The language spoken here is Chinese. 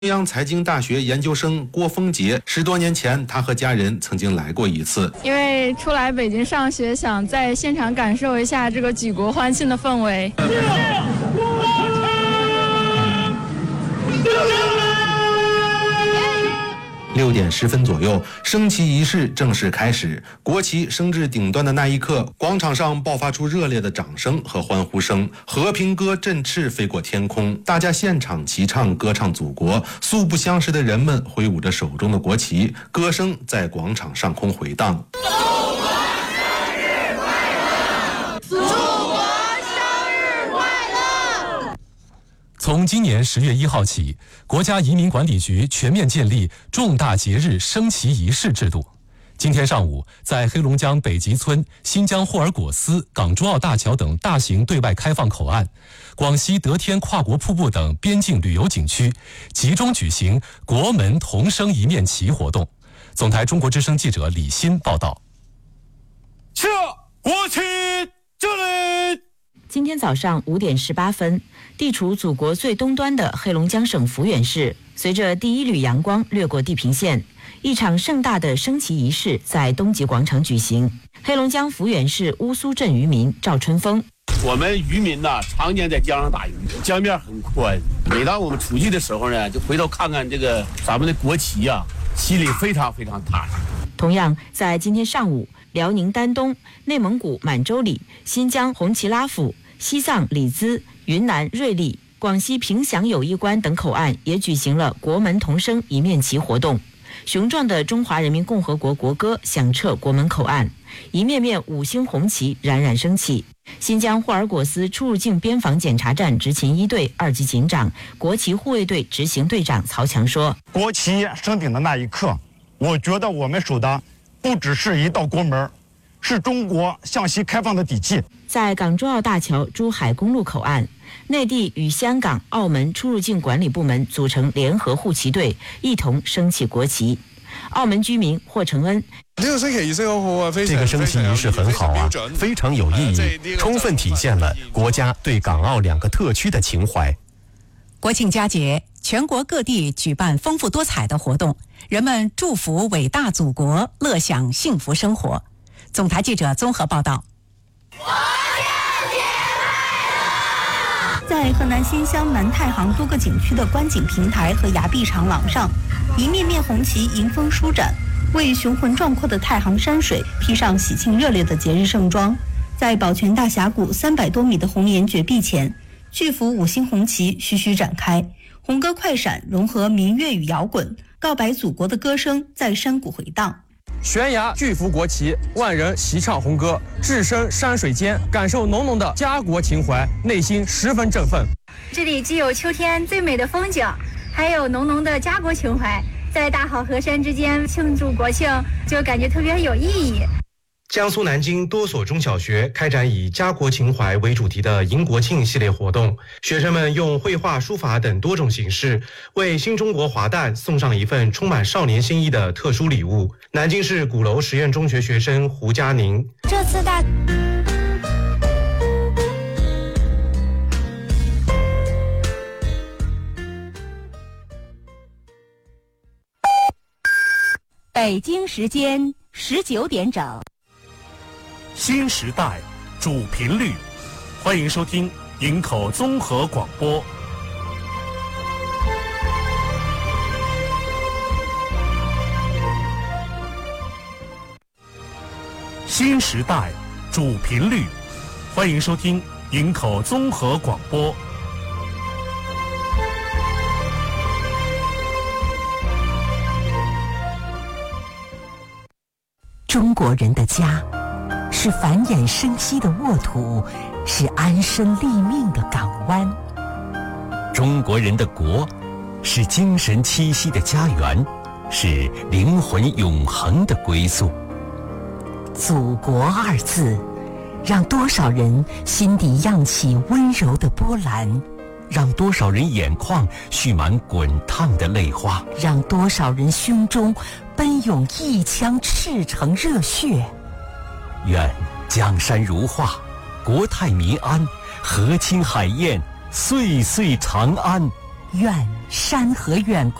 中央财经大学研究生郭峰杰，10多年前，他和家人曾经来过一次。 因为出来北京上学，想在现场感受一下这个举国欢庆的氛围。 6点10分左右，升旗仪式正式开始。国旗升至顶端的那一刻，广场上爆发出热烈的掌声和欢呼声，和平歌振翅飞过天空，大家现场齐唱歌唱祖国。素不相识的人们挥舞着手中的国旗，歌声在广场上空回荡。 从今年10月1号起，国家移民管理局全面建立重大节日升旗仪式制度。今天上午，在黑龙江北极村、新疆霍尔果斯、港珠澳大桥等大型对外开放口岸，广西德天跨国瀑布等边境旅游景区，集中举行国门同升一面旗活动。总台中国之声记者李欣报道。 下国旗敬礼。 今天早上5点18分，地处祖国最东端的黑龙江省抚远市，随着第一缕阳光掠过地平线，一场盛大的升旗仪式在东极广场举行。黑龙江抚远市乌苏镇渔民赵春风： 我们渔民呢，常年在江上打鱼，江面很宽。每当我们出去的时候呢，就回头看看这个咱们的国旗啊，心里非常非常踏实。 同样，在今天上午，辽宁丹东、内蒙古满洲里、新疆红旗拉府、西藏里兹、云南瑞丽、广西凭祥友谊关等口岸也举行了国门同升一面旗活动。雄壮的中华人民共和国国歌响彻国门口岸，一面面5星红旗冉冉升起。新疆霍尔果斯出入境边防检查站执勤1队2级警长、国旗护卫队执行队长曹强说： 国旗升顶的那一刻，我觉得我们守的不只是一道国门，是中国向西开放的底气。 在港珠澳大桥珠海公路口岸，内地与香港、澳门出入境管理部门组成联合护旗队，一同升起国旗。澳门居民霍承恩： 这个升旗仪式很好啊， 这个升旗仪式很好啊，非常有意义，充分体现了国家对港澳2个特区的情怀。 国庆佳节，全国各地举办丰富多彩的活动，人们祝福伟大祖国，乐享幸福生活。总台记者综合报道。 在河南新乡南太行多个景区的观景平台和崖壁长廊上，一面面红旗迎风舒展，为雄浑壮阔的太行山水披上喜庆热烈的节日盛装。在宝泉大峡谷300多米的红岩绝壁前，巨幅5星红旗徐徐展开，红歌快闪融合民乐与摇滚，告白祖国的歌声在山谷回荡。 悬崖巨幅国旗，万人齐唱红歌，置身山水间，感受浓浓的家国情怀，内心十分振奋。 这里既有秋天最美的风景，还有浓浓的家国情怀，在大好河山之间庆祝国庆，就感觉特别有意义。 江苏南京多所中小学开展以家国情怀为主题的迎国庆系列活动，学生们用绘画、书法等多种形式，为新中国华诞送上了一份充满少年心意的特殊礼物。南京市鼓楼实验中学学生胡佳宁： 这次大北京时间19点整。 新时代主频率，欢迎收听营口综合广播。新时代主频率，欢迎收听营口综合广播。 中国人的家是繁衍生息的沃土，是安身立命的港湾。 中国人的国是精神栖息的家园，是灵魂永恒的归宿。 祖国2字，让多少人心底漾起温柔的波澜， 让多少人眼眶蓄满滚烫的泪花， 让多少人胸中奔涌一腔赤诚热血。 愿江山如画，国泰民安，河清海晏，岁岁长安。 愿山河远